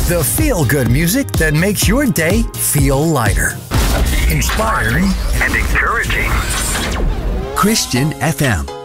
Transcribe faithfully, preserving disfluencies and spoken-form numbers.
The feel-good music that makes your day feel lighter. Inspiring and encouraging. Christian F M.